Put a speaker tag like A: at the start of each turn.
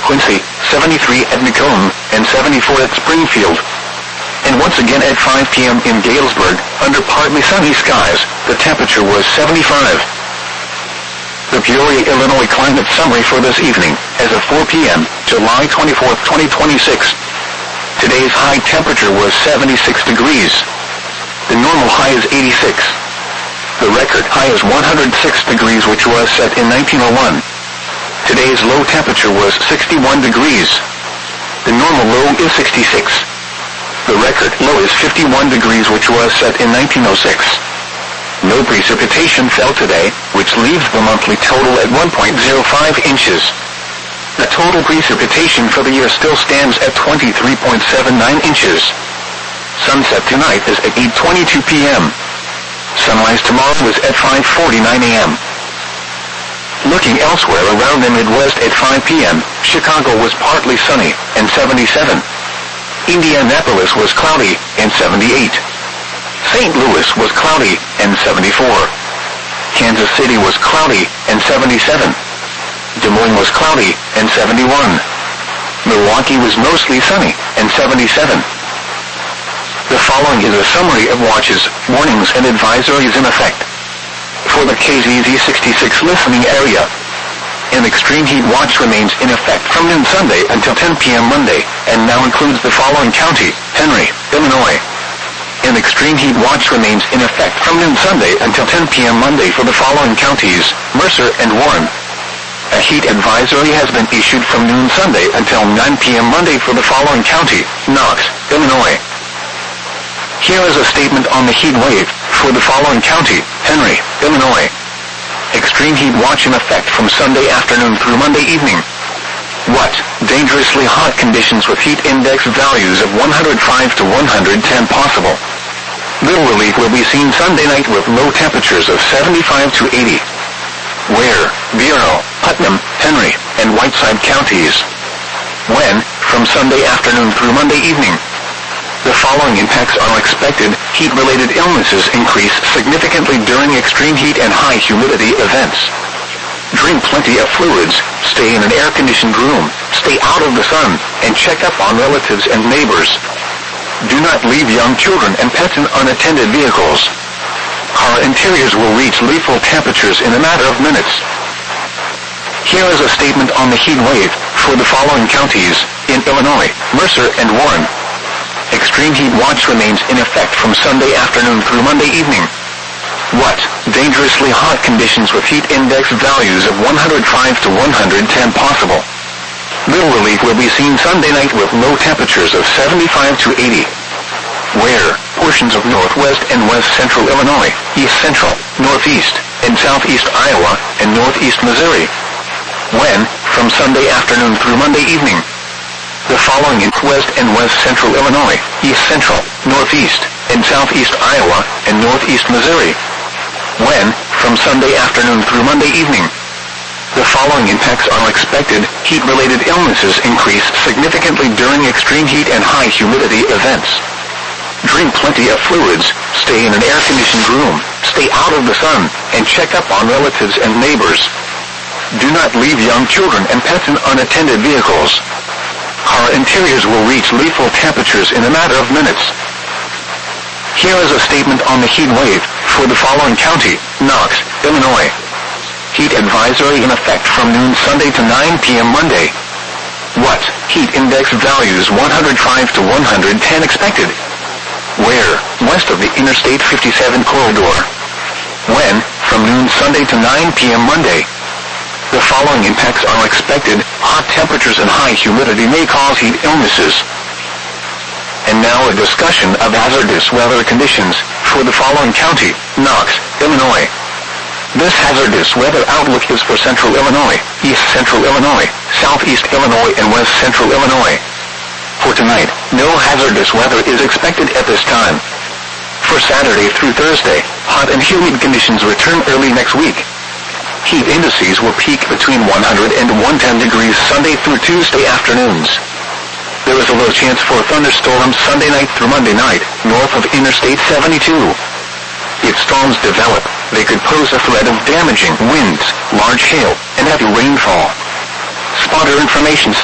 A: Quincy, 73 at Macomb, and 74 at Springfield. And once again at 5 p.m. in Galesburg, under partly sunny skies, the temperature was 75. The Peoria, Illinois climate summary for this evening, as of 4 p.m., July 24, 2026. Today's high temperature was 76 degrees. The normal high is 86. The record high is 106 degrees, which was set in 1901. Today's low temperature was 61 degrees. The normal low is 66. The record low is 51 degrees, which was set in 1906. No precipitation fell today, which leaves the monthly total at 1.05 inches. The total precipitation for the year still stands at 23.79 inches. Sunset tonight is at 8:22 p.m. Sunrise tomorrow is at 5:49 a.m. Looking elsewhere around the Midwest at 5 p.m., Chicago was partly sunny, and 77. Indianapolis was cloudy, and 78. St. Louis was cloudy, and 74. Kansas City was cloudy, and 77. Des Moines was cloudy, and 71. Milwaukee was mostly sunny, and 77. The following is a summary of watches, warnings, and advisories in effect. For the KZZ 66 listening area, an extreme heat watch remains in effect from noon Sunday until 10 p.m. Monday, and now includes the following county: Henry, Illinois. An extreme heat watch remains in effect from noon Sunday until 10 p.m. Monday for the following counties: Mercer and Warren. A heat advisory has been issued from noon Sunday until 9 p.m. Monday for the following county: Knox, Illinois. Here is a statement on the heat wave for the following county: Henry, Illinois. Extreme heat watch in effect from Sunday afternoon through Monday evening. What? Dangerously hot conditions with heat index values of 105 to 110 possible. Little relief will be seen Sunday night with low temperatures of 75 to 80. Where? Bureau, Putnam, Henry, and Whiteside counties. When? From Sunday afternoon through Monday evening. The following impacts are expected: heat-related illnesses increase significantly during extreme heat and high humidity events. Drink plenty of fluids, stay in an air-conditioned room, stay out of the sun, and check up on relatives and neighbors. Do not leave young children and pets in unattended vehicles. Car interiors will reach lethal temperatures in a matter of minutes. Here is a statement on the heat wave for the following counties: in Illinois, Mercer and Warren. Extreme heat watch remains in effect from Sunday afternoon through Monday evening. What? Dangerously hot conditions with heat index values of 105 to 110 possible. Little relief will be seen Sunday night with low temperatures of 75 to 80. Where? Portions of northwest and west central Illinois, east central, northeast, and southeast Iowa, and northeast Missouri. When? From Sunday afternoon through Monday evening. The following in west and west central Illinois, east central, northeast, and southeast Iowa, and northeast Missouri. When? From Sunday afternoon through Monday evening. The following impacts are expected: heat-related illnesses increase significantly during extreme heat and high humidity events. Drink plenty of fluids, stay in an air-conditioned room, stay out of the sun, and check up on relatives and neighbors. Do not leave young children and pets in unattended vehicles. Car interiors will reach lethal temperatures in a matter of minutes. Here is a statement on the heat wave for the following county: Knox, Illinois. Heat advisory in effect from noon Sunday to 9 p.m. Monday. What? Heat index values 105 to 110 expected. Where? West of the Interstate 57 corridor. When? From noon Sunday to 9 p.m. Monday. The following impacts are expected: hot temperatures and high humidity may cause heat illnesses. And now a discussion of hazardous weather conditions for the following county: Knox, Illinois. This hazardous weather outlook is for central Illinois, east central Illinois, southeast Illinois, and west central Illinois. For tonight, no hazardous weather is expected at this time. For Saturday through Thursday, hot and humid conditions return early next week. Heat indices will peak between 100 and 110 degrees Sunday through Tuesday afternoons. There is a low chance for thunderstorms Sunday night through Monday night, north of Interstate 72. If storms develop, they could pose a threat of damaging winds, large hail, and heavy rainfall. Spotter information